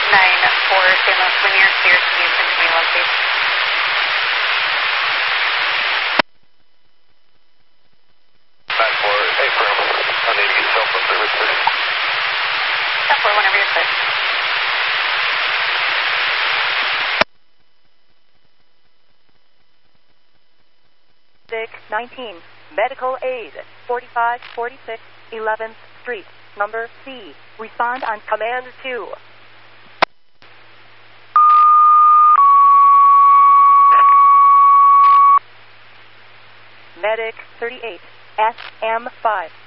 San Luis, when you're clear, can you send to me location? Hey, Prim. I need to get cell phone service, please. 10-4, whenever you're clear. Dick 19, medical aid, 4546 11th Street, number C. Respond on command 2. Medic 38, SM5.